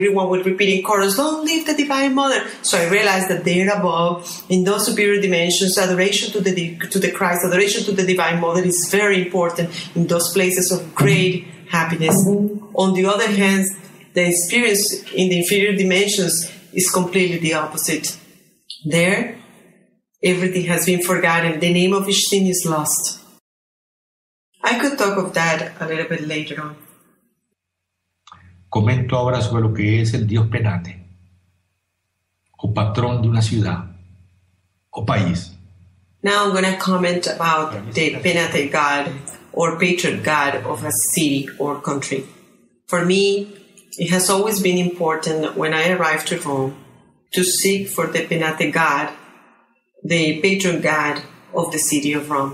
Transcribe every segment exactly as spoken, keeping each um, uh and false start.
everyone would repeat in chorus, "Long live the Divine Mother." So I realized that there above, in those superior dimensions, adoration to the to the Christ, adoration to the Divine Mother is very important in those places of great happiness. On the other hand, the experience in the inferior dimensions is completely the opposite. There, everything has been forgotten. The name of each thing is lost. I could talk of that a little bit later on. Comento ahora sobre lo que es el Dios Penate, o patrón de una ciudad, o país. Now I'm going to comment about the Penate God, or patron God of a city or country. For me, it has always been important when I arrived to Rome to seek for the Penate God, the patron God of the city of Rome.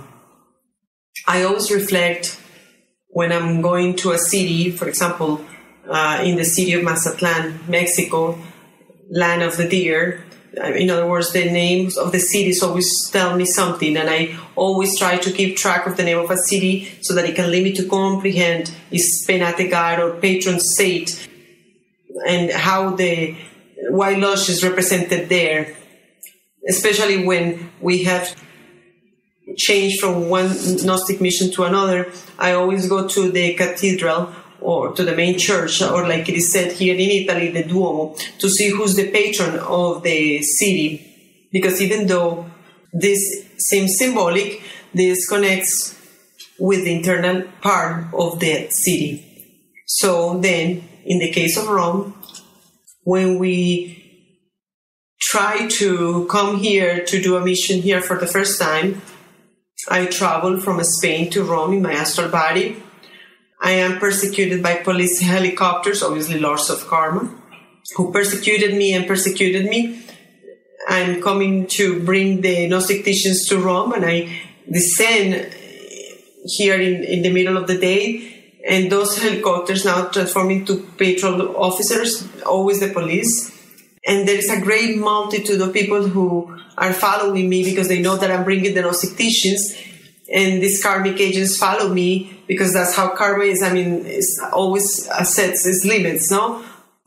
I always reflect when I'm going to a city, for example, uh, in the city of Mazatlan, Mexico, land of the deer. In other words, the names of the cities always tell me something, and I always try to keep track of the name of a city so that it can lead me to comprehend its Penate God or patron saint and how the White Lodge is represented there, especially when we have changed from one Gnostic mission to another. I always go to the cathedral or to the main church, or like it is said here in Italy, the Duomo, to see who's the patron of the city. Because even though this seems symbolic, this connects with the internal part of the city. So then, in the case of Rome, when we try to come here to do a mission here for the first time, I traveled from Spain to Rome in my astral body. I am persecuted by police helicopters, obviously lords of karma, who persecuted me and persecuted me. I'm coming to bring the Gnostic teachings to Rome, and I descend here in, in the middle of the day, and those helicopters now transform into patrol officers, always the police. And there is a great multitude of people who are following me because they know that I'm bringing the Gnostic teachings, and these karmic agents follow me because that's how karma is. I mean, it's always sets its limits, no?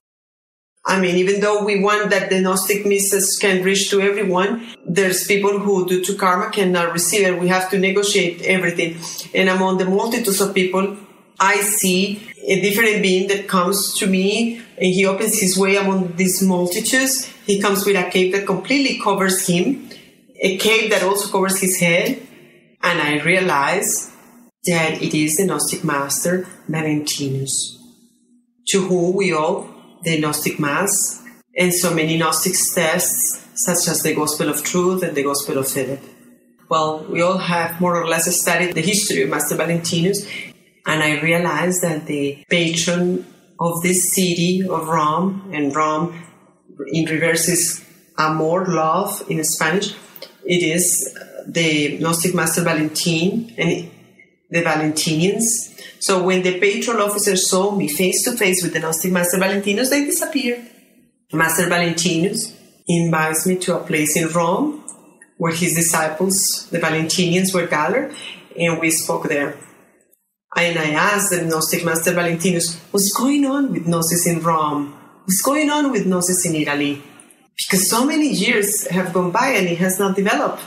I mean, even though we want that the Gnostic message can reach to everyone, there's people who, due to karma, cannot receive it. We have to negotiate everything. And among the multitudes of people, I see a different being that comes to me, and he opens his way among these multitudes. He comes with a cape that completely covers him, a cape that also covers his head. And I realize that it is the Gnostic master, Valentinus, to whom we owe the Gnostic Mass and so many Gnostic texts, such as the Gospel of Truth and the Gospel of Philip. Well, we all have more or less studied the history of Master Valentinus, and I realized that the patron of this city of Rome, and Rome in reverse is amor, love in Spanish, it is the Gnostic Master Valentin and the Valentinians. So when the patron officers saw me face to face with the Gnostic Master Valentinus, they disappeared. Master Valentinus invites me to a place in Rome where his disciples, the Valentinians, were gathered, and we spoke there. And I asked the Gnostic Master Valentinus, what's going on with Gnosis in Rome? What's going on with Gnosis in Italy? Because so many years have gone by and it has not developed.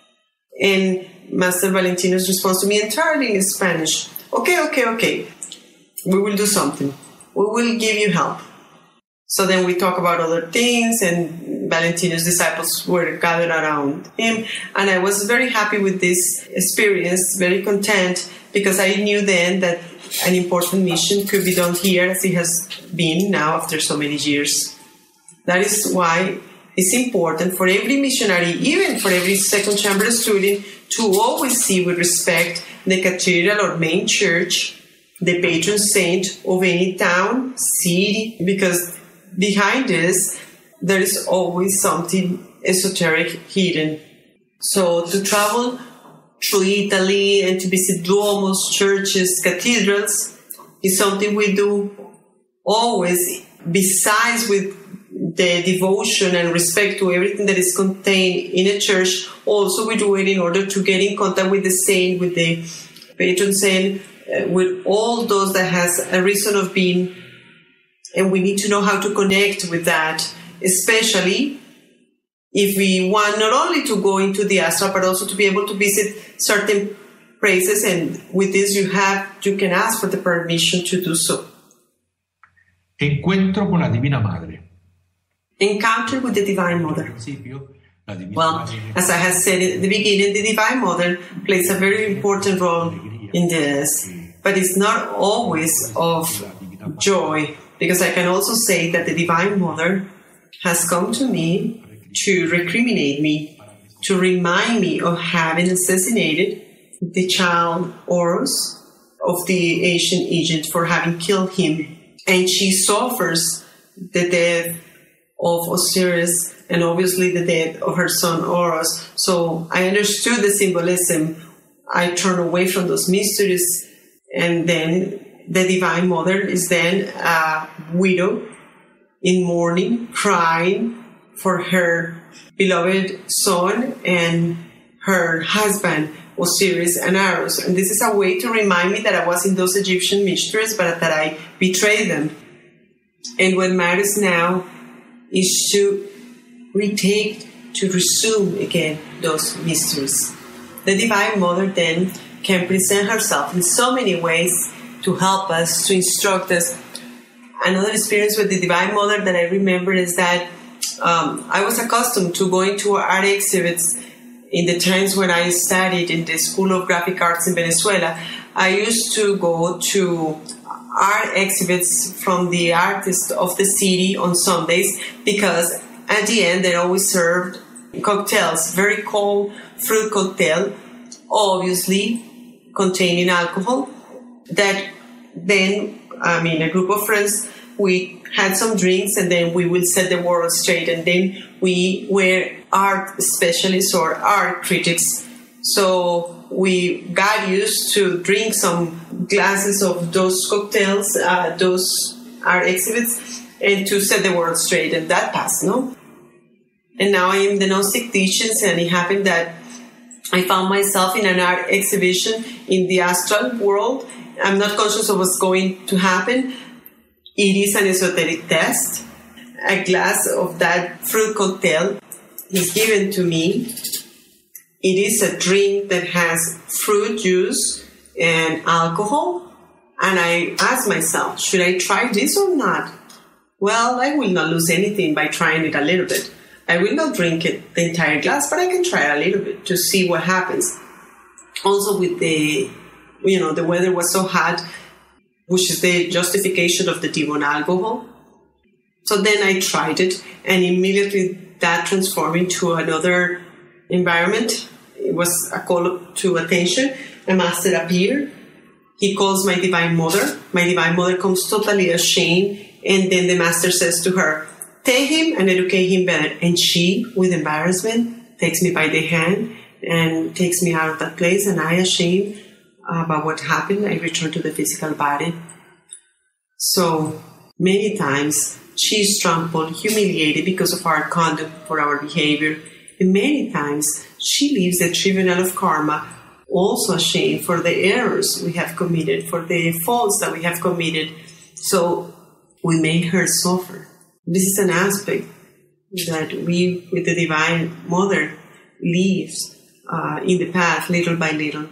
And Master Valentinus responds to me entirely in Spanish. Okay, okay, okay. We will do something. We will give you help. So then we talk about other things, and Valentinus' disciples were gathered around him. And I was very happy with this experience, very content, because I knew then that an important mission could be done here as it has been now after so many years. That is why it's important for every missionary, even for every second chamber student, to always see with respect the cathedral or main church, the patron saint of any town, city, because behind this, there is always something esoteric hidden. So to travel through Italy and to visit duomos, churches, cathedrals is something we do always, besides with the devotion and respect to everything that is contained in a church. Also, we do it in order to get in contact with the saint, with the patron saint, uh, with all those that has a reason of being And we need to know how to connect with that, especially if we want not only to go into the astral, but also to be able to visit certain places. And with this, you have you can ask for the permission to do so. Encuentro con la Divina Madre. Encounter with the Divine Mother. Well, as I have said at the beginning, the Divine Mother plays a very important role in this, but it's not always of joy, because I can also say that the Divine Mother has come to me to recriminate me, to remind me of having assassinated the child Horus of the ancient Egypt, for having killed him. And she suffers the death of Osiris and obviously the death of her son Horus. So I understood the symbolism. I turned away from those mysteries, and then the Divine Mother is then a widow in mourning, crying for her beloved son and her husband Osiris and Horus. And this is a way to remind me that I was in those Egyptian mysteries, but that I betrayed them. And what matters now is to retake, to resume again those mysteries. The Divine Mother then can present herself in so many ways to help us, to instruct us. Another experience with the Divine Mother that I remember is that um, I was accustomed to going to art exhibits in the times when I studied in the School of Graphic Arts in Venezuela. I used to go to art exhibits from the artists of the city on Sundays, because at the end they always served cocktails, very cold fruit cocktail, obviously containing alcohol, that then, I mean, a group of friends, we had some drinks, and then we will set the world straight, and then we were art specialists or art critics. So we got used to drink some glasses of those cocktails, uh, those art exhibits, and to set the world straight, and that passed, no? And now I am the Gnostic teachings, and it happened that I found myself in an art exhibition in the astral world. I'm not conscious of what's going to happen. It is an esoteric test. A glass of that fruit cocktail is given to me. It is a drink that has fruit juice and alcohol. And I ask myself, should I try this or not? Well, I will not lose anything by trying it a little bit. I will not drink it, the entire glass, but I can try a little bit to see what happens. Also with the, you know, the weather was so hot, which is the justification of the demon alcohol. So then I tried it, and immediately that transformed into another environment. It was a call to attention. A master appeared. He calls my Divine Mother. My Divine Mother comes totally ashamed, and then the master says to her, take him and educate him better. And she, with embarrassment, takes me by the hand and takes me out of that place, and I, ashamed about what happened, I return to the physical body. So many times she's trampled, humiliated because of our conduct, for our behavior. And many times she leaves the tribunal of karma also ashamed for the errors we have committed, for the faults that we have committed. So we make her suffer. This is an aspect that we, with the Divine Mother, lives uh, in the path little by little.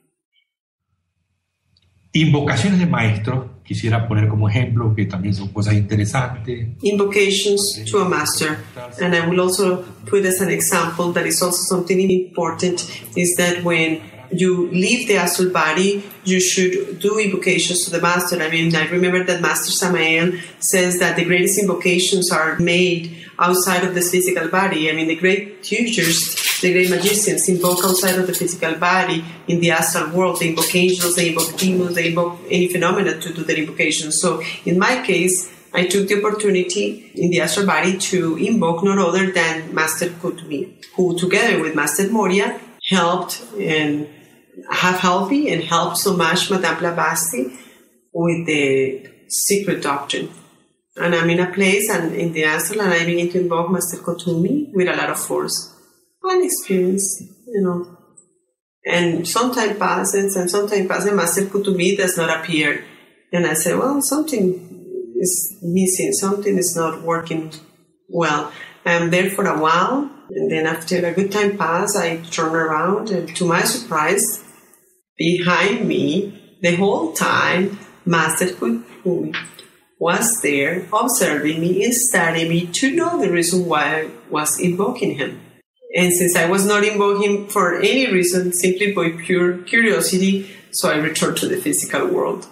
Invocaciones de maestros, quisiera poner como ejemplo, que también son cosas interesantes. Invocations to a master, and I will also put as an example that is also something important, is that when you leave the astral body, you should do invocations to the master. I mean, I remember that Master Samael says that the greatest invocations are made outside of this physical body. I mean, the great teachers, the great magicians invoke outside of the physical body in the astral world. They invoke angels, they invoke demons, they invoke any phenomena to do their invocations. So in my case, I took the opportunity in the astral body to invoke none other than Master Kuthumi, who together with Master Moria helped and have helped me and helped so much Madame Blavatsky with the secret doctrine. And I'm in a place and in the astral, and I begin to invoke Master Kuthumi with a lot of force. One experience, you know. And some time passes, and some time passes, Master Kuthumi does not appear. And I say, well, something is missing. Something is not working well. I'm there for a while, and then after a good time passed, I turn around, and to my surprise, behind me, the whole time, Master Kuthumi was there observing me and studying me to know the reason why I was invoking him. And since I was not invoking for any reason, simply by pure curiosity, so I returned to the physical world.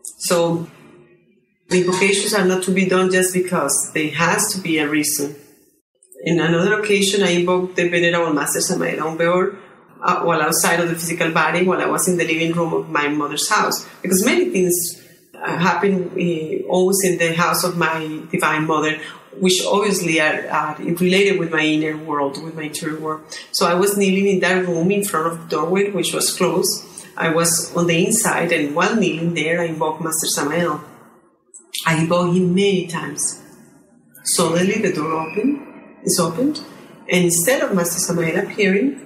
So invocations are not to be done just because. There has to be a reason. In another occasion, I invoked the Venerable Master Samael Aumbeor uh, while outside of the physical body, while I was in the living room of my mother's house. Because many things uh, happen uh, always in the house of my Divine Mother, which obviously are, are related with my inner world, with my interior world. So I was kneeling in that room in front of the doorway, which was closed. I was on the inside, and while kneeling there, I invoked Master Samael. I invoked him many times. Suddenly the door opened, is opened, and instead of Master Samael appearing,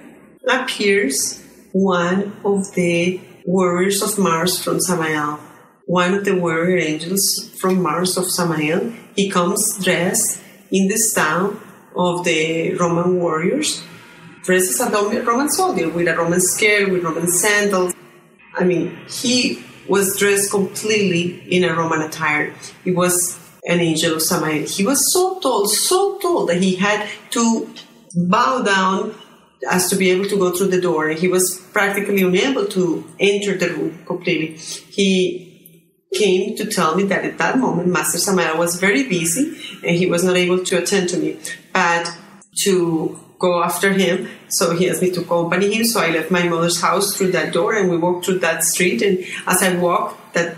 appears one of the warriors of Mars from Samael, one of the warrior angels from Mars of Samael. He comes dressed in the style of the Roman warriors, dressed as a Roman soldier with a Roman scale, with Roman sandals. I mean, he was dressed completely in a Roman attire. He was an angel of Samael. He was so tall, so tall that he had to bow down as to be able to go through the door. And he was practically unable to enter the room completely. He came to tell me that at that moment, Master Samael was very busy and he was not able to attend to me, but to go after him. So he asked me to accompany him. So I left my mother's house through that door and we walked through that street. And as I walked, that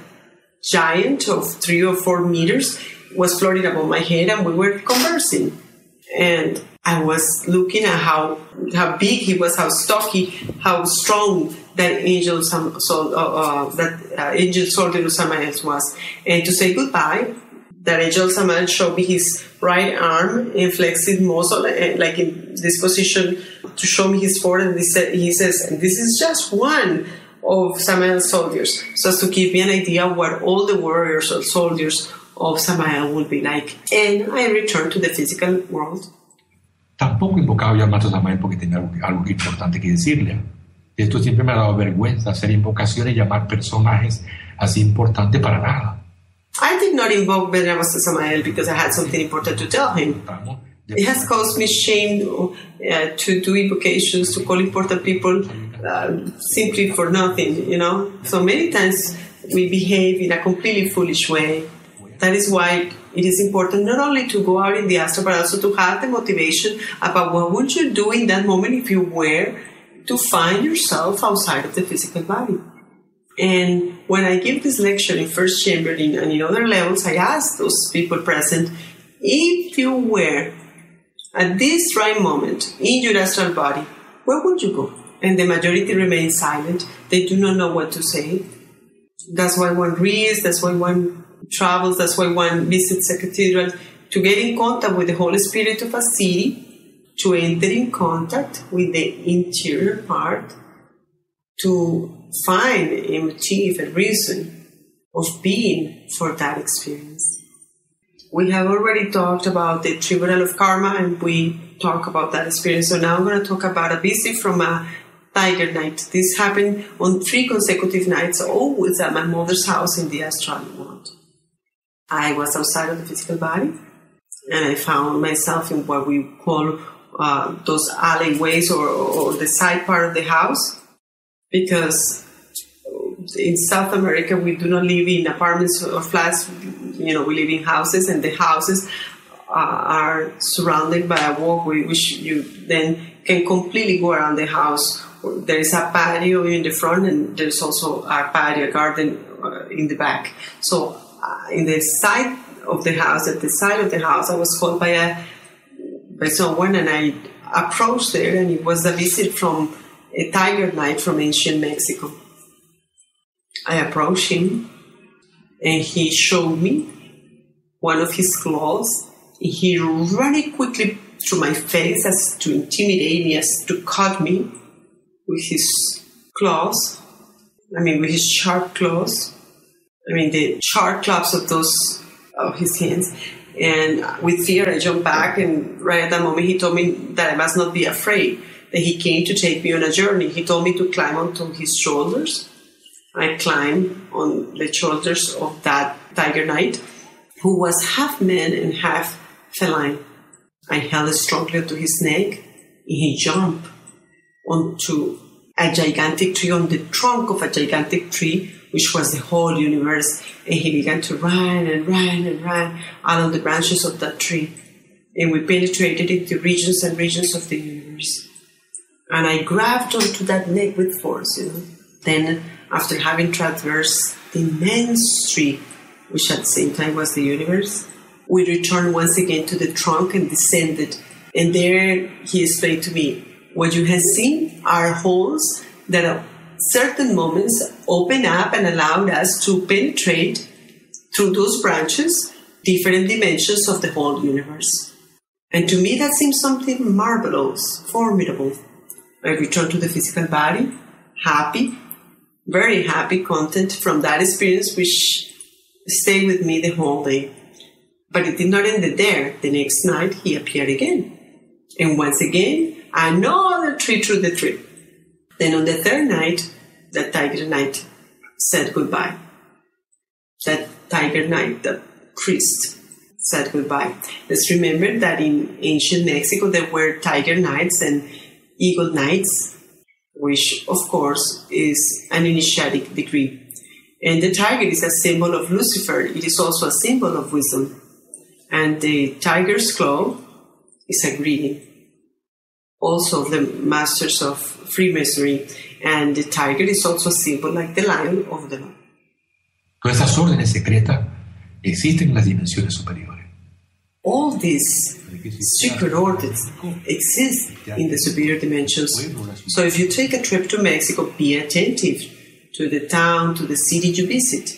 giant of three or four meters was floating above my head and we were conversing. And I was looking at how how big he was, how stocky, how strong that angel so, uh, uh, that uh, angel soldier Samael was. And to say goodbye, that angel Samael showed me his right arm in flexed muscle, like in this position, to show me his forehead. And he, said, he says, and this is just one of Samael's soldiers, so as to give me an idea of what all the warriors or soldiers of Samael would be like. And I returned to the physical world. Tampoco invocaba yo al Maestro Samael porque tenía algo, algo importante que decirle. Esto siempre me ha dado vergüenza, hacer invocaciones y llamar personajes así importantes para nada. I did not invoke Venerable Master Samael because I had something important to tell him. It has caused me shame uh, to do invocations, to call important people uh, simply for nothing, you know. So many times we behave in a completely foolish way. That is why it is important not only to go out in the astral, but also to have the motivation about what would you do in that moment if you were to find yourself outside of the physical body. And when I give this lecture in First Chamber and in other levels, I ask those people present, if you were at this right moment in your astral body, where would you go? And the majority remain silent. They do not know what to say. That's why one reads, that's why one travels, that's why one visits a cathedral, to get in contact with the Holy Spirit of a city, to enter in contact with the interior part, to find a motive, a reason of being for that experience. We have already talked about the Tribunal of Karma, and we talk about that experience. So now I'm going to talk about a visit from a tiger night. This happened on three consecutive nights, always at my mother's house in the astral world. I was outside of the physical body, and I found myself in what we call uh, those alleyways or, or the side part of the house, because in South America we do not live in apartments or flats. You know, we live in houses, and the houses uh, are surrounded by a walkway, which you then can completely go around the house. There is a patio in the front, and there's also a patio garden uh, in the back. So uh, in the side of the house, at the side of the house, I was called by a by someone, and I approached there, and it was a visit from a tiger knight from ancient Mexico. I approached him, and he showed me one of his claws. He ran it quickly through my face as to intimidate me, as to cut me with his claws. I mean, with his sharp claws. I mean, the sharp claws of those of his hands. And with fear, I jumped back, and right at that moment, he told me that I must not be afraid, that he came to take me on a journey. He told me to climb onto his shoulders. I climbed on the shoulders of that tiger knight, who was half man and half feline. I held strongly onto his neck, and he jumped onto a gigantic tree, on the trunk of a gigantic tree, which was the whole universe, and he began to run and run and run along the branches of that tree. And we penetrated into regions and regions of the universe. And I grabbed onto that neck with force, you know. Then, after having traversed the immense tree, which at the same time was the universe, we returned once again to the trunk and descended. And there he explained to me, what you have seen are holes that at certain moments open up and allowed us to penetrate through those branches different dimensions of the whole universe. And to me that seems something marvelous, formidable. I returned to the physical body, happy, very happy, content from that experience, which stayed with me the whole day. But it did not end there. The next night he appeared again. And once again, another tree through the tree. Then on the third night, that tiger knight said goodbye. That tiger knight, that priest, said goodbye. Let's remember that in ancient Mexico there were tiger knights and eagle knights, which of course is an initiatic degree. And the tiger is a symbol of Lucifer. It is also a symbol of wisdom. And the tiger's claw is a greeting. Also the masters of Freemasonry, and the tiger is also a symbol like the lion of the law. Todas esas órdenes secretas existen en las dimensiones superiores. All these secret orders exist in the superior dimensions. So if you take a trip to Mexico, be attentive to the town, to the city you visit.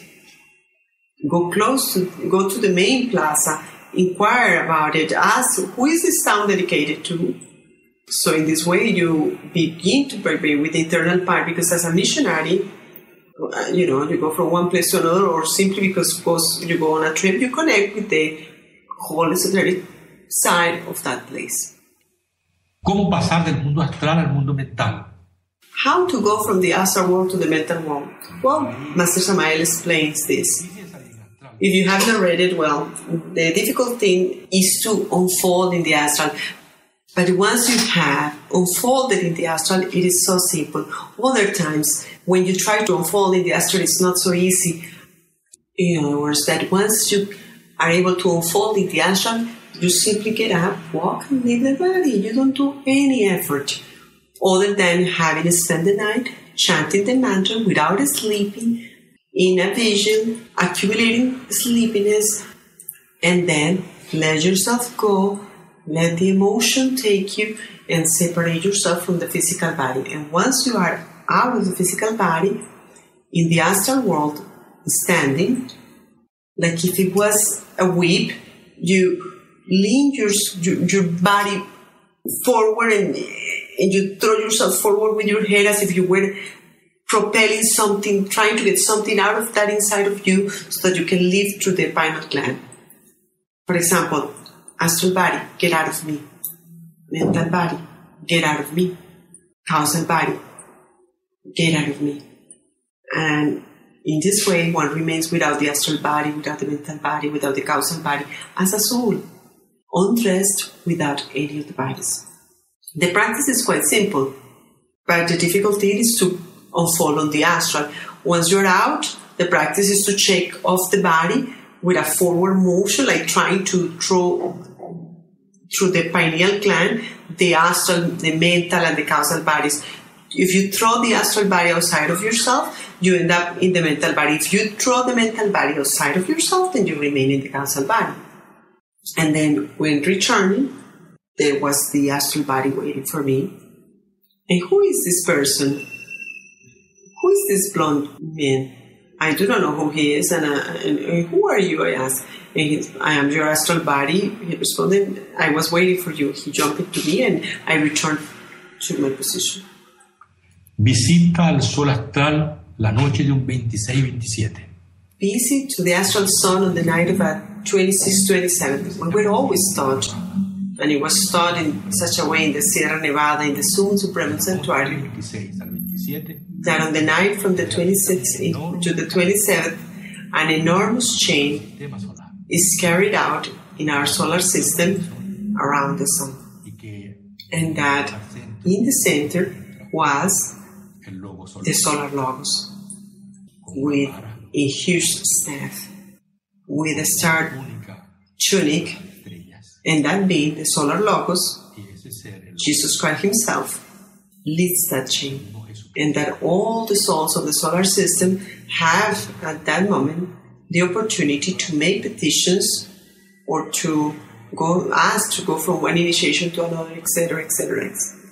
Go close to, go to the main plaza, inquire about it, ask, who is this town dedicated to? So in this way, you begin to prepare with the internal part, because as a missionary, you know, you go from one place to another, or simply because you go on a trip, you connect with the whole esoteric side of that place. ¿Cómo pasar del mundo astral al mundo mental? How to go from the astral world to the mental world? Well, Master Samael explains this. If you have not read it well, the difficult thing is to unfold in the astral. But once you have unfolded in the astral, it is so simple. Other times, when you try to unfold in the astral, it's not so easy. In other words, that once you are able to unfold in the astral, you simply get up, walk, and leave the body. You don't do any effort other than having spent the night chanting the mantra without sleeping, in a vision, accumulating sleepiness, and then let yourself go. Let the emotion take you and separate yourself from the physical body. And once you are out of the physical body, in the astral world, standing, like if it was a whip, you lean your, your, your body forward and, and you throw yourself forward with your head as if you were propelling something, trying to get something out of that inside of you so that you can live through the pineal gland. For example, astral body, get out of me. Mental body, get out of me. Causal body, get out of me. And in this way, one remains without the astral body, without the mental body, without the causal body, as a soul, undressed without any of the bodies. The practice is quite simple, but the difficulty is to unfold on the astral. Once you're out, the practice is to shake off the body with a forward motion, like trying to throw through the pineal gland, the astral, the mental, and the causal bodies. If you throw the astral body outside of yourself, you end up in the mental body. If you throw the mental body outside of yourself, then you remain in the causal body. And then when returning, there was the astral body waiting for me. And who is this person? Who is this blonde man? I do not know who he is, and, uh, and, and who are you, I asked. And he, I am your astral body. He responded, I was waiting for you. He jumped into me, and I returned to my position. Visita al sol astral la noche de un veintiséis veintisiete. visit to the astral sun on the night of a twenty-six twenty-seven. We were always taught, and it was taught in such a way in the Sierra Nevada, in the Sun Supremo Sanctuary, that on the night from the twenty-sixth to the twenty-seventh, an enormous chain is carried out in our solar system around the sun. And that in the center was the solar logos with a huge staff, with a star tunic, and that being the solar logos, Jesus Christ himself leads that chain. And that all the souls of the solar system have at that moment the opportunity to make petitions or to go ask to go from one initiation to another, et cetera, et cetera.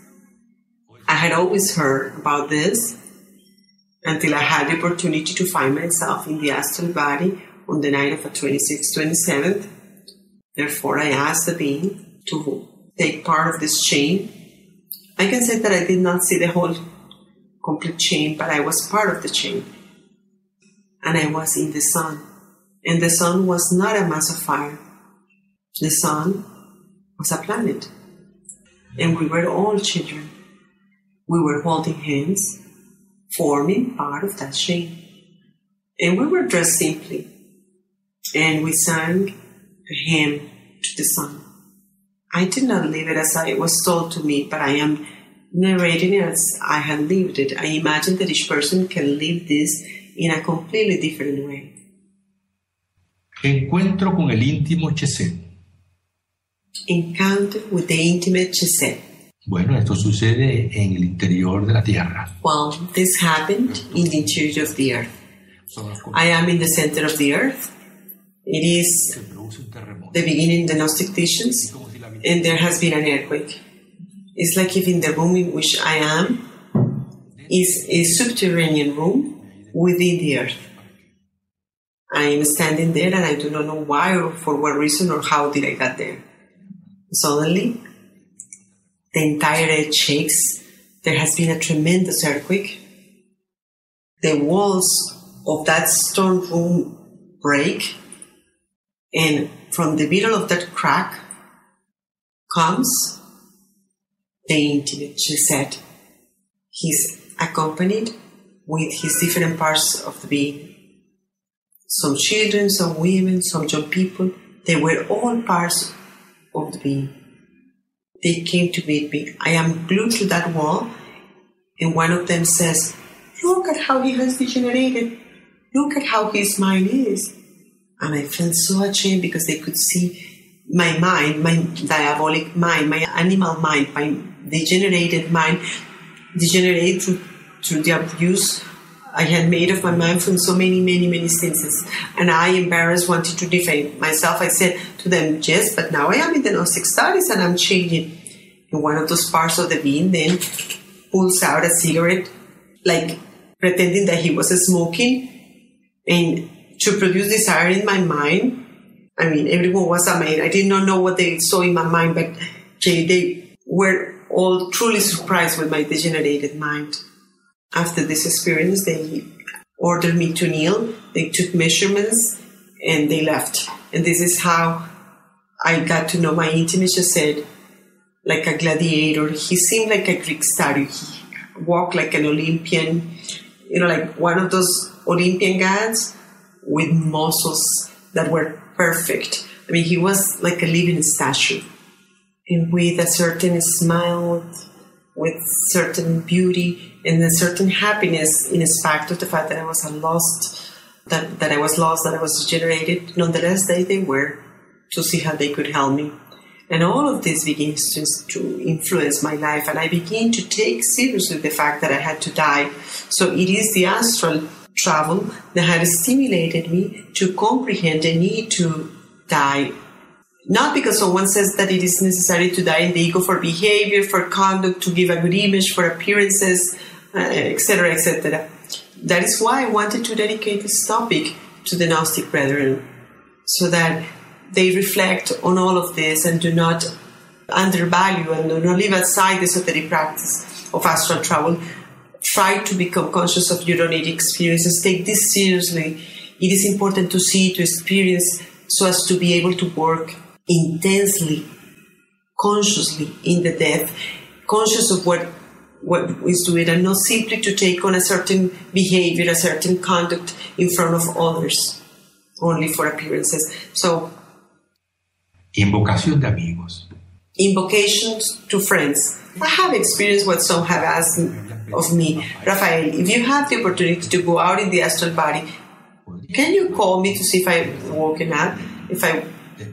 I had always heard about this until I had the opportunity to find myself in the astral body on the night of the twenty-sixth, twenty-seventh. Therefore, I asked the being to take part of this chain. I can say that I did not see the whole complete chain, but I was part of the chain. And I was in the sun. And the sun was not a mass of fire. The sun was a planet. And we were all children. We were holding hands, forming part of that chain. And we were dressed simply. And we sang a hymn to the sun. I did not live it as I was told to me, but I am narrating it as I had lived it. I imagine that each person can live this in a completely different way. Encuentro con el íntimo Chesed. Encounter with the intimate Chesed. Bueno, esto sucede en el interior de la Tierra. Well, this happened in the interior of the earth. I am in the center of the earth. It is the beginning of the Gnostic teachings, and there has been an earthquake. It's like if in the room in which I am is a subterranean room within the earth. I am standing there and I do not know why or for what reason or how did I get there. Suddenly, the entire earth shakes. There has been a tremendous earthquake. The walls of that stone room break, and from the middle of that crack comes the intimate Chesed. He's accompanied with his different parts of the being. Some children, some women, some young people, they were all parts of the being. They came to meet me. I am glued to that wall, and one of them says, "Look at how he has degenerated. Look at how his mind is." And I felt so ashamed because they could see my mind, my diabolic mind, my animal mind, my degenerated mind, degenerate through, through the abuse I had made of my mind from so many, many, many instances. And I, embarrassed, wanted to defend myself. I said to them, "Yes, but now I am in the Gnostic studies and I'm changing." And one of those parts of the being then pulls out a cigarette, like pretending that he was smoking, and to produce desire in my mind. I mean, everyone was amazed. I did not know what they saw in my mind, but they, they were all truly surprised with my degenerated mind. After this experience, they ordered me to kneel. They took measurements and they left. And this is how I got to know my intimate Chesed, like a gladiator. He seemed like a Greek statue. He walked like an Olympian, you know, like one of those Olympian gods with muscles that were perfect. I mean, he was like a living statue, and with a certain smile, with certain beauty and a certain happiness in spite of the fact that I was a lost, that, that I was lost, that I was degenerated. Nonetheless, they, they were to see how they could help me. And all of this begins to, to influence my life, and I begin to take seriously the fact that I had to die. So it is the astral travel that had stimulated me to comprehend the need to die. Not because someone says that it is necessary to die in the ego for behavior, for conduct, to give a good image, for appearances, uh, et cetera, et cetera. That is why I wanted to dedicate this topic to the Gnostic brethren, so that they reflect on all of this and do not undervalue and do not leave aside the esoteric practice of astral travel. Try to become conscious of your own experiences. Take this seriously. It is important to see, to experience, so as to be able to work intensely, consciously in the death, conscious of what what is doing, and not simply to take on a certain behavior, a certain conduct in front of others, only for appearances. So, invocación de amigos. Invocations to friends. I have experienced what some have asked of me. Rafael, if you have the opportunity to go out in the astral body, can you call me to see if I've woken up, if I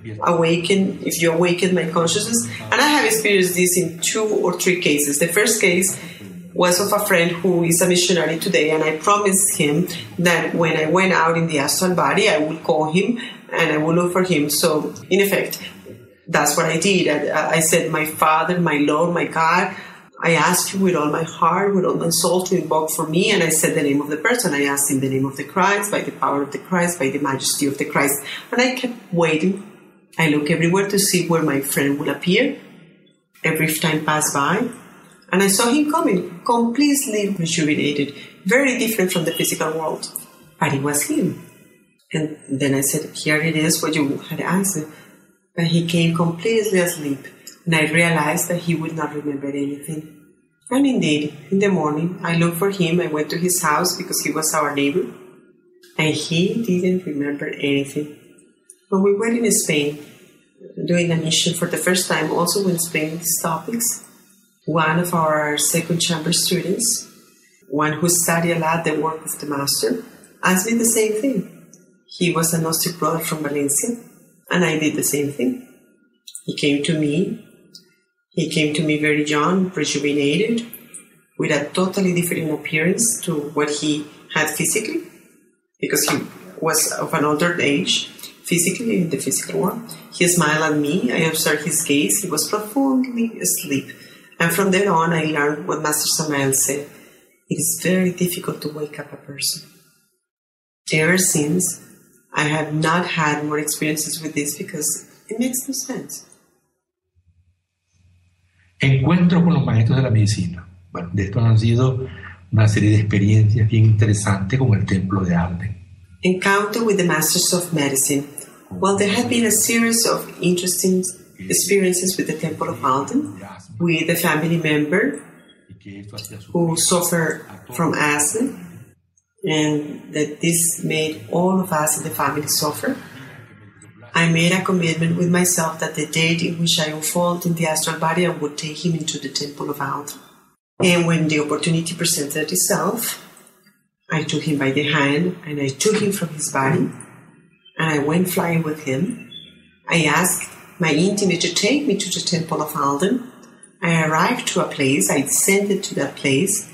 awaken, if you awaken my consciousness? And I have experienced this in two or three cases. The first case was of a friend who is a missionary today, and I promised him that when I went out in the astral body, I would call him and I would look for him. So, in effect, that's what I did. I, I said, my Father, my Lord, my God, I ask you with all my heart, with all my soul to invoke for me. And I said the name of the person. I asked in the name of the Christ, by the power of the Christ, by the majesty of the Christ. And I kept waiting. I look everywhere to see where my friend would appear. Every time passed by. And I saw him coming, completely rejuvenated, very different from the physical world. But it was him. And then I said, here it is, what you had asked. But he came completely asleep, and I realized that he would not remember anything. And indeed, in the morning, I looked for him. I went to his house because he was our neighbor, and he didn't remember anything. When we were in Spain, doing a mission for the first time, also in Spain, these topics, one of our second chamber students, one who studied a lot the work of the Master, asked me the same thing. He was a Gnostic brother from Valencia, and I did the same thing. He came to me. He came to me very young, rejuvenated, with a totally different appearance to what he had physically, because he was of an older age, physically in the physical world. He smiled at me. I observed his gaze. He was profoundly asleep. And from then on, I learned what Master Samael said. It is very difficult to wake up a person. Ever since, I have not had more experiences with this because it makes no sense. Encuentro con los maestros de la medicina. Bueno, de estos han sido una serie de experiencias bien interesantes como el Templo de Alden. Encounter with the Masters of Medicine. Well, there have been a series of interesting experiences with the Temple of Alden, with a family member who suffered from asthma, and that this made all of us in the family suffer. I made a commitment with myself that the date in which I unfold in the astral body, I would take him into the Temple of Alden. And when the opportunity presented itself, I took him by the hand and I took him from his body and I went flying with him. I asked my intimate to take me to the Temple of Alden. I arrived to a place, I descended to that place,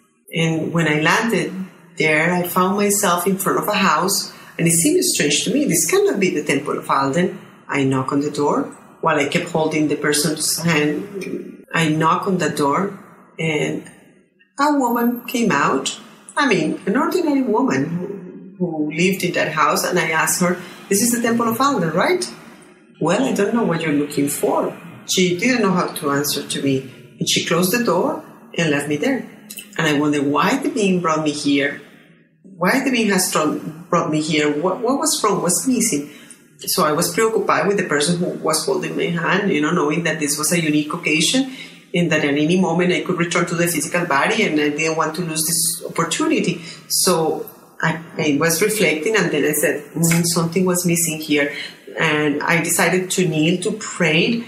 and when I landed there, I found myself in front of a house, and it seemed strange to me. This cannot be the Temple of Alden. I knock on the door while I kept holding the person's hand. I knock on the door, and a woman came out. I mean, an ordinary woman who, who lived in that house, and I asked her, "This is the Temple of Alden, right?" "Well, I don't know what you're looking for." She didn't know how to answer to me, and she closed the door and left me there. And I wondered why the being brought me here. Why the being has brought me here? What, what was wrong? What's missing? So I was preoccupied with the person who was holding my hand, you know, knowing that this was a unique occasion and that at any moment I could return to the physical body, and I didn't want to lose this opportunity. So I, I was reflecting, and then I said, mm, something was missing here. And I decided to kneel to pray,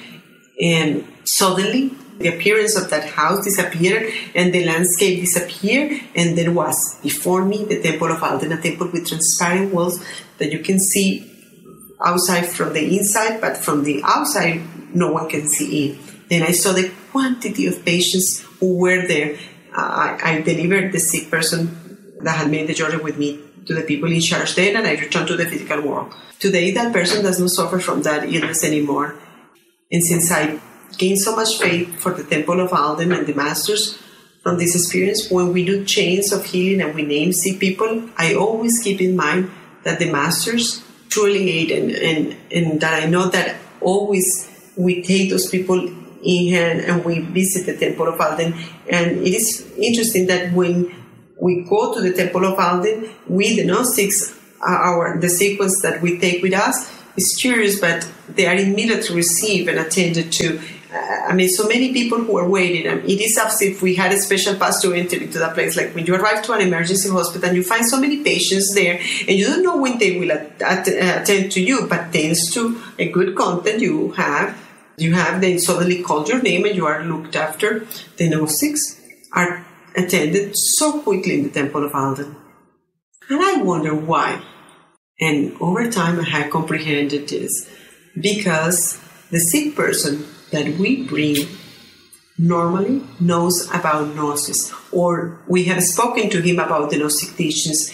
and suddenly the appearance of that house disappeared and the landscape disappeared, and there was before me the Temple of Alden, a temple with transparent walls that you can see outside from the inside, but from the outside no one can see in. Then I saw the quantity of patients who were there. Uh, I, I delivered the sick person that had made the journey with me to the people in charge then, and I returned to the physical world. Today that person does not suffer from that illness anymore. And since I gained so much faith for the Temple of Alden and the Masters from this experience, when we do chains of healing and we name sick people, I always keep in mind that the Masters truly aid, and, and, and that I know that always we take those people in hand and we visit the Temple of Alden. And it is interesting that when we go to the Temple of Alden, we, the Gnostics, our the sequence that we take with us is curious, but they are immediately received and attended to. Uh, I mean, so many people who are waiting. I mean, it is as if we had a special pass to enter into that place. Like when you arrive to an emergency hospital and you find so many patients there, and you don't know when they will at, at, uh, attend to you, but thanks to a good content you have, you have they suddenly called your name and you are looked after. The Gnostics are attended so quickly in the Temple of Alden. And I wonder why. And over time I have comprehended this. Because the sick person that we bring normally knows about Gnosis, or we have spoken to him about the Gnostic teachings.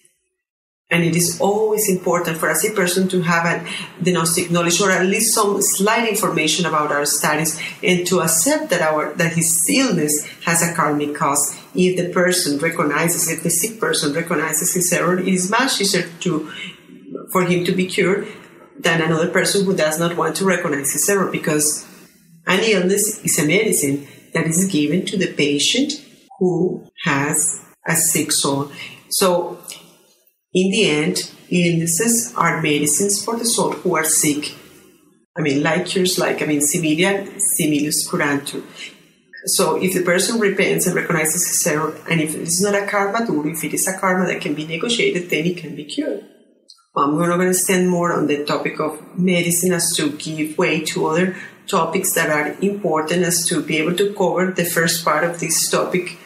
And it is always important for a sick person to have a, the Gnostic knowledge, or at least some slight information about our studies, and to accept that our that his illness has a karmic cause. If the person recognizes, if the sick person recognizes his error, it is much easier to for him to be cured than another person who does not want to recognize his error, because an illness is a medicine that is given to the patient who has a sick soul. So, in the end, illnesses are medicines for the soul who are sick. I mean, like cures, like, I mean, similia similus curantur. So, if the person repents and recognizes his error, and if it's not a karma dura, if it is a karma that can be negotiated, then it can be cured. Well, I'm not going to stand more on the topic of medicine as to give way to other topics that are important, as to be able to cover the first part of this topic,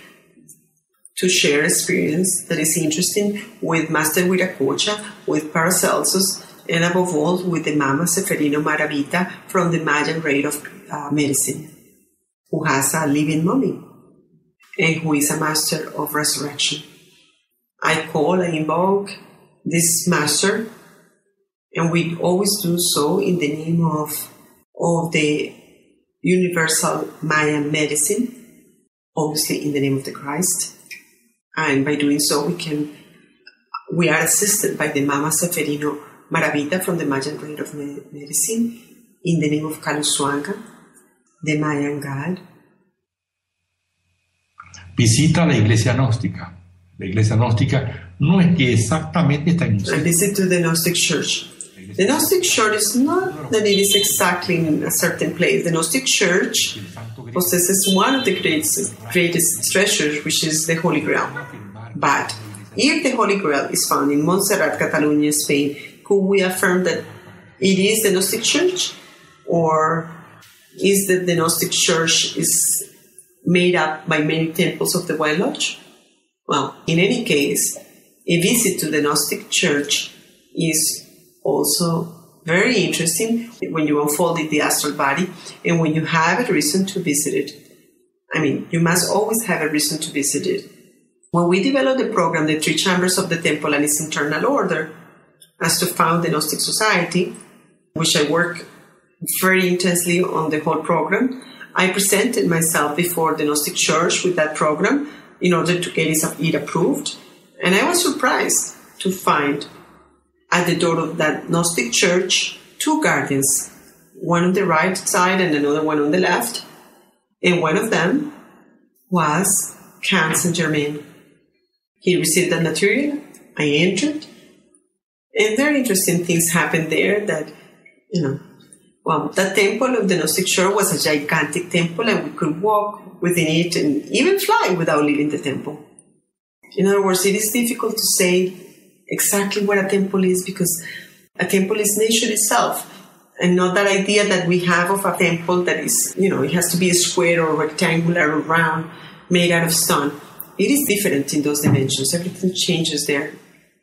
to share experience that is interesting with Master Viracocha, with Paracelsus, and above all with the Mama Seferino Maravita from the Mayan rate of uh, medicine, who has a living mummy and who is a master of resurrection. I call, I invoke this master, and we always do so in the name of, of the universal Mayan medicine, obviously in the name of the Christ. And by doing so, we can we are assisted by the Mama Seferino Maravita from the Mayan rate of medicine, in the name of Kalusuanga, the Mayan god. Visita la iglesia gnóstica. La iglesia gnóstica no es que exactamente está en un sitio. I visit to the Gnostic Church. The Gnostic Church is not that it is exactly in a certain place. The Gnostic Church possesses one of the greatest, greatest treasures, which is the Holy Grail. But if the Holy Grail is found in Montserrat, Catalonia, Spain, could we affirm that it is the Gnostic Church? Or is that the Gnostic Church is made up by many temples of the White Lodge? Well, in any case, a visit to the Gnostic Church is also very interesting when you unfold it, the astral body, and when you have a reason to visit it. I mean, you must always have a reason to visit it. When we developed the program, The Three Chambers of the Temple and its Internal Order, as to found the Gnostic Society, which I work very intensely on the whole program, I presented myself before the Gnostic Church with that program in order to get it approved. And I was surprised to find at the door of that Gnostic Church two guardians, one on the right side and another one on the left. And one of them was Count Saint Germain. He received that material. I entered. And very interesting things happened there that, you know, well, that temple of the Gnostic Church was a gigantic temple, and we could walk within it and even fly without leaving the temple. In other words, it is difficult to say exactly what a temple is, because a temple is nature itself, and not that idea that we have of a temple that is, you know, it has to be a square or rectangular or round, made out of stone. It is different in those dimensions. Everything changes there.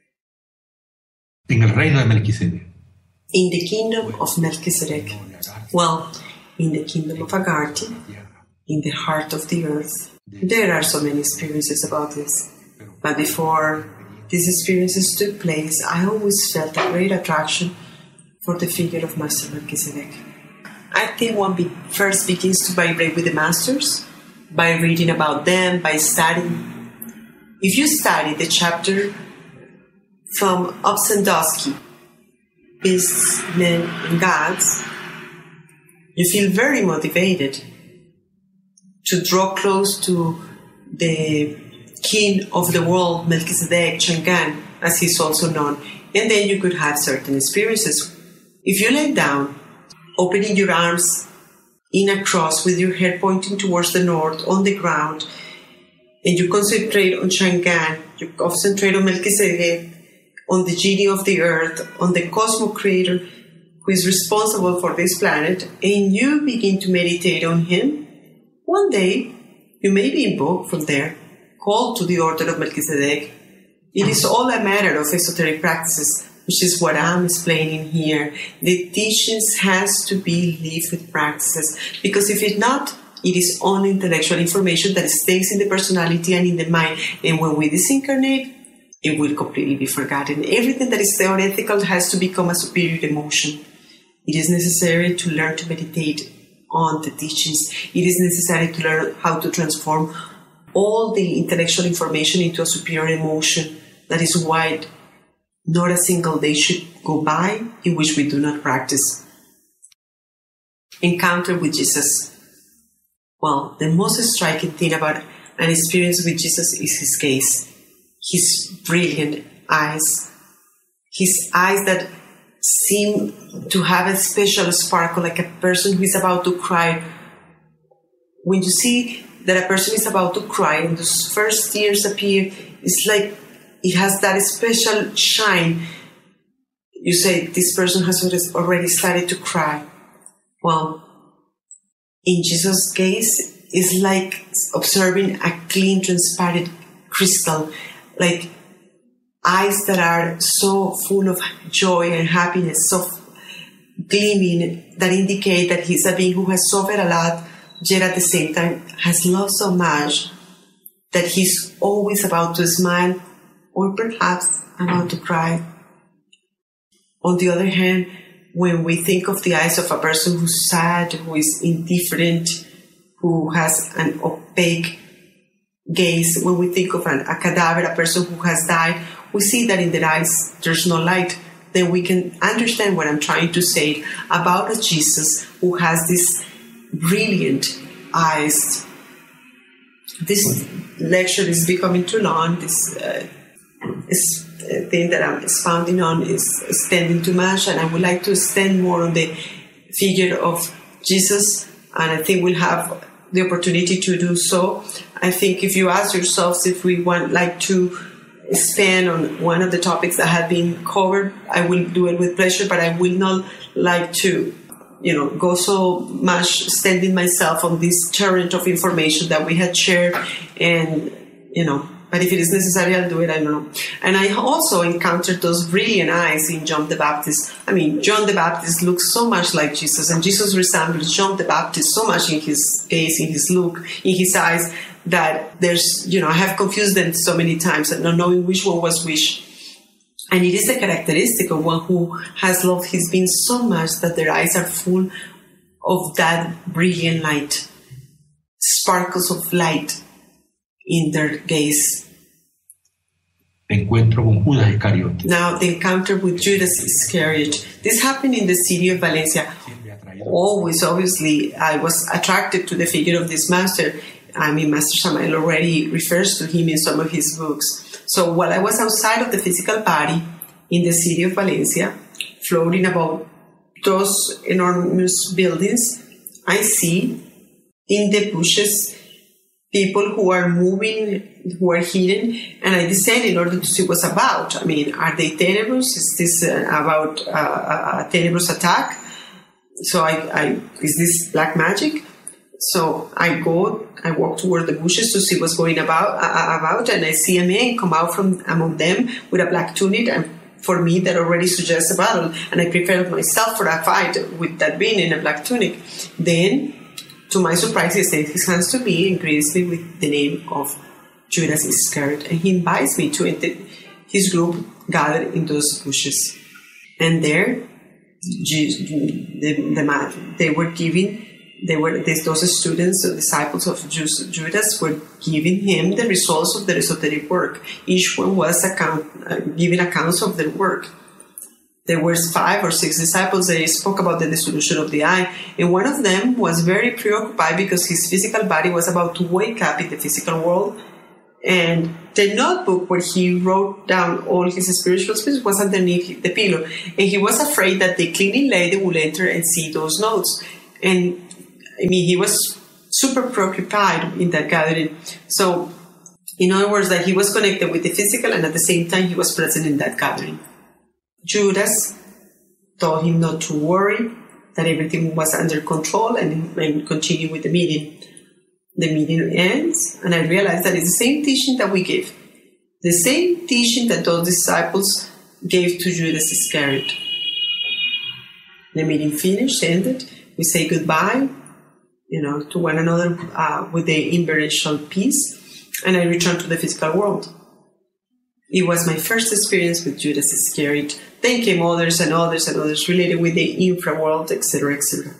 En el reino de Melquisedec. In the kingdom of Melchizedek. Well, in the kingdom of Agartha, in the heart of the earth. There are so many experiences about this. But before these experiences took place, I always felt a great attraction for the figure of Master Melchizedek. I think one be- first begins to vibrate with the masters, by reading about them, by studying. If you study the chapter from Obsendowski, Beasts, Men, and Gods, you feel very motivated to draw close to the king of the world, Melchizedek, Chang'an, as he's also known, and then you could have certain experiences. If you lay down, opening your arms in a cross with your head pointing towards the north on the ground, and you concentrate on Shangan, you concentrate on Melchizedek, on the genie of the earth, on the cosmos creator who is responsible for this planet, and you begin to meditate on him, one day you may be invoked from there, called to the order of Melchizedek. It is all a matter of esoteric practices, which is what I'm explaining here. The teachings has to be lived with practices, because if it's not, it is only intellectual information that stays in the personality and in the mind. And when we disincarnate, it will completely be forgotten. Everything that is theoretical has to become a superior emotion. It is necessary to learn to meditate on the teachings. It is necessary to learn how to transform all the intellectual information into a superior emotion. That is why not a single day should go by in which we do not practice. Encounter with Jesus. Well, the most striking thing about an experience with Jesus is his gaze, his brilliant eyes, his eyes that seem to have a special sparkle, like a person who is about to cry. When you see that a person is about to cry and those first tears appear, it's like it has that special shine. You say, this person has already started to cry. Well, in Jesus' gaze, it's like observing a clean, transparent crystal, like eyes that are so full of joy and happiness, so gleaming, that indicate that he's a being who has suffered a lot, yet at the same time has loved so much that he's always about to smile or perhaps about to cry. On the other hand, when we think of the eyes of a person who's sad, who is indifferent, who has an opaque gaze, when we think of an, a cadaver, a person who has died, we see that in their eyes there's no light. Then we can understand what I'm trying to say about a Jesus who has these brilliant eyes. This lecture is becoming too long. This uh, is thing that I'm expounding on is extending too much, and I would like to extend more on the figure of Jesus, and I think we'll have the opportunity to do so. I think if you ask yourselves if we want like to expand on one of the topics that have been covered, I will do it with pleasure, but I will not like to, you know, go so much extending myself on this torrent of information that we had shared, and, you know, but if it is necessary, I'll do it, I don't know. And I also encountered those brilliant eyes in John the Baptist. I mean, John the Baptist looks so much like Jesus, and Jesus resembles John the Baptist so much in his gaze, in his look, in his eyes, that there's, you know, I have confused them so many times and not knowing which one was which. And it is a characteristic of one who has loved his being so much that their eyes are full of that brilliant light, sparkles of light in their gaze. Encuentro con Judas Iscariote. Now, the encounter with Judas Iscariot. This happened in the city of Valencia. Always, obviously, I was attracted to the figure of this master. I mean, Master Samael already refers to him in some of his books. So while I was outside of the physical body in the city of Valencia, floating above those enormous buildings, I see in the bushes people who are moving, who are hidden, and I descend in order to see what's about. I mean, are they Tenebrous? Is this uh, about uh, a Tenebrous attack? So I, I, is this black magic? So I go, I walk toward the bushes to see what's going about, uh, about, and I see a man come out from among them with a black tunic, and for me that already suggests a battle, and I prepared myself for a fight with that being in a black tunic. Then, to my surprise, he extends his hands to me and greets me with the name of Judas Iscariot, and he invites me to enter his group gathered in those bushes. And there, the, the, they were giving, they were those students, the disciples of Judas, were giving him the results of their esoteric work. Each one was account, uh, giving accounts of their work. There were five or six disciples. They spoke about the dissolution of the eye, and one of them was very preoccupied because his physical body was about to wake up in the physical world, And the notebook where he wrote down all his spiritual speeches was underneath the pillow. And he was afraid that the cleaning lady would enter and see those notes. And, I mean, he was super preoccupied in that gathering. So, in other words, that he was connected with the physical and at the same time he was present in that gathering. Judas told him not to worry, that everything was under control, and, and continue with the meeting. The meeting ends, and I realized that it's the same teaching that we give. The same teaching that those disciples gave to Judas Iscariot. The meeting finished, ended. We say goodbye, you know, to one another uh, with the inverential peace, and I returned to the physical world. It was my first experience with Judas Iscariot. Then came others and others and others related with the infraworld, et cetera, et cetera.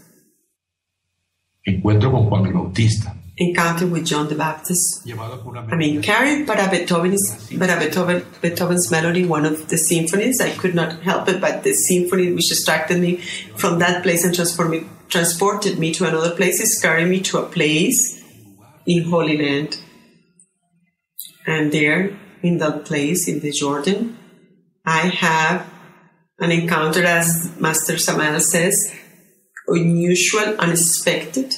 Encuentro con Juan el Bautista. Encounter with John the Baptist. I mean, carried by Beethoven's, by Beethoven, Beethoven's melody, one of the symphonies. I could not help it, but the symphony which distracted me from that place and transformed me, transported me to another place, is carrying me to a place in Holy Land. And there, in that place, in the Jordan, I have an encounter, as Master Samael says, unusual, unexpected,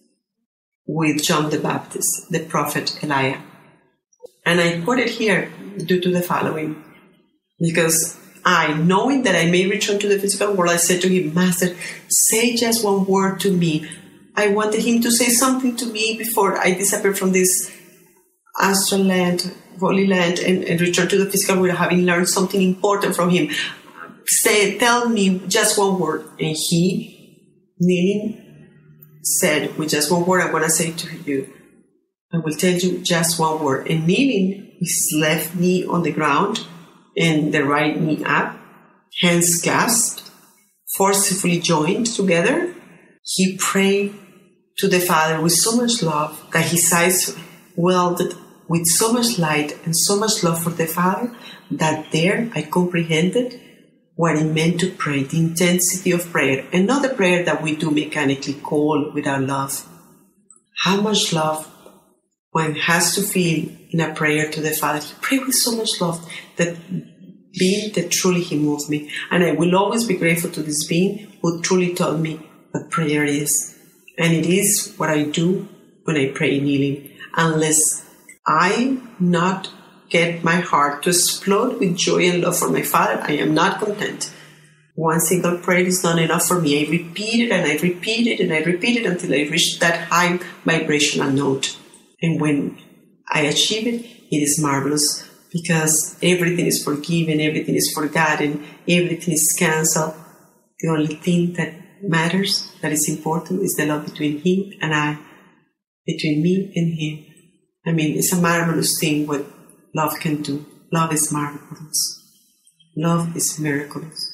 with John the Baptist, the prophet Elijah. And I quote it here due to the following. Because I, knowing that I may return to the physical world, I said to him, Master, say just one word to me. I wanted him to say something to me before I disappear from this astral land, holy land, and, and return to the physical world, having learned something important from him. Say, tell me just one word. And he, kneeling, said, with just one word, I want to say to you, I will tell you just one word. And kneeling, his left knee on the ground and the right knee up, hands clasped, forcefully joined together, he prayed to the Father with so much love that his eyes welled with so much light and so much love for the Father that there I comprehended what it meant to pray, the intensity of prayer, and not the prayer that we do mechanically call without love. How much love one has to feel in a prayer to the Father. He prayed with so much love that being that truly he moved me. And I will always be grateful to this being who truly taught me what prayer is. And it is what I do when I pray kneeling. Unless I not get my heart to explode with joy and love for my Father, I am not content. One single prayer is not enough for me. I repeat it and I repeat it and I repeat it until I reach that high vibrational note. And when I achieve it, it is marvelous because everything is forgiven, everything is forgotten, everything is cancelled. The only thing that matters, that is important, is the love between him and I, between me and him. I mean, it's a marvelous thing what love can do. Love is marvelous. Love is miraculous.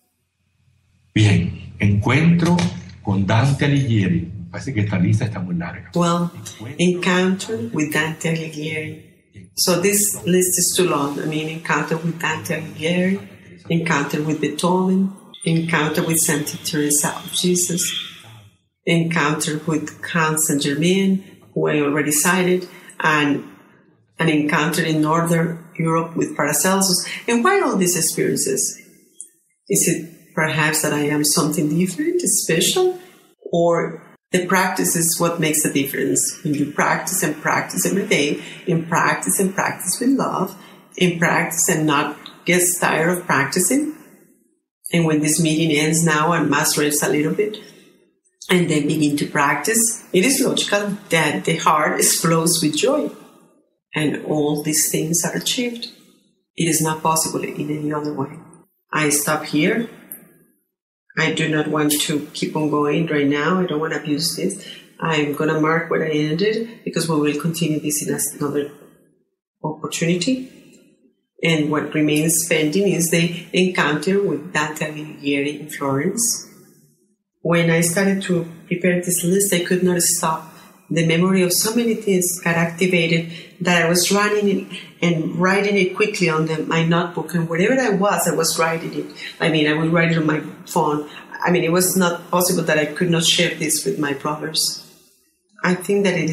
Bien, encuentro con Dante Alighieri. Parece que esta lista está muy larga. Well, encounter with Dante Alighieri. So this list is too long. I mean, encounter with Dante Alighieri, encounter with Beethoven, encounter with Santa Teresa of Jesus, encounter with Count Saint-Germain, who I already cited, and an encounter in Northern Europe with Paracelsus. And why all these experiences? Is it perhaps that I am something different, special, or the practice is what makes the difference? When you practice and practice every day, and practice and practice with love, and practice and not get tired of practicing, and when this meeting ends now and Mass rests a little bit, and then begin to practice, it is logical that the heart explodes with joy. And all these things are achieved. It is not possible in any other way. I stop here. I do not want to keep on going right now. I don't want to abuse this. I'm going to mark where I ended because we will continue this in another opportunity. And what remains pending is the encounter with Dante Alighieri in Florence. When I started to prepare this list, I could not stop. The memory of so many things got activated that I was running it and writing it quickly on the, my notebook. And wherever I was, I was writing it. I mean, I would write it on my phone. I mean, it was not possible that I could not share this with my brothers. I think that it is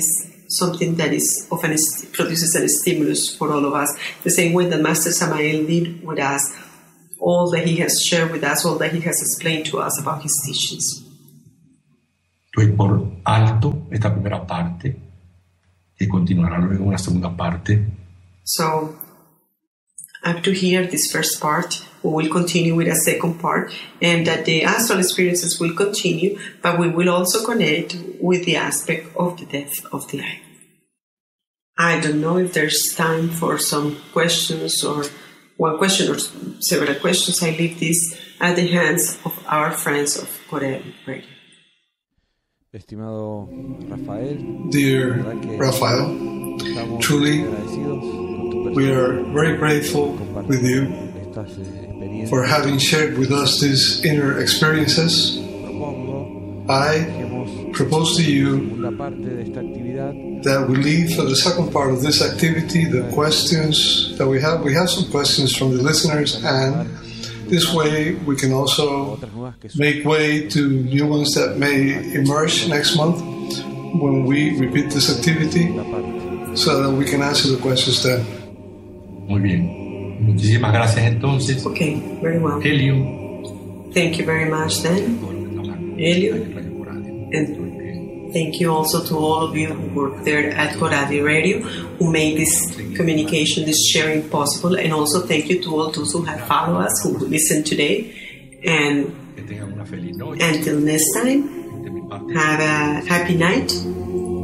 something that is of an produces a stimulus for all of us. The same way that Master Samael did with us, all that he has shared with us, all that he has explained to us about his teachings. Doy por alto esta primera parte, que continuará luego una segunda parte. So, up to here, this first part, we will continue with a second part, and that the astral experiences will continue, but we will also connect with the aspect of the death of the eye. I don't know if there's time for some questions or one question or several questions. I leave this at the hands of our friends of Corelli Radio. Estimado Rafael, dear Rafael, truly we are very grateful with you for having shared with us these inner experiences. I propose to you that we leave for the second part of this activity the questions that we have. We have some questions from the listeners, and this way we can also make way to new ones that may emerge next month when we repeat this activity, so that we can answer the questions then. Muy bien. Muchísimas gracias entonces. Okay, very well. Elio. Thank you very much then, Elio. And thank you also to all of you who work there at Coradi Radio, who made this communication, this sharing possible. And also thank you to all those who have followed us, who listened today. And until next time, have a happy night.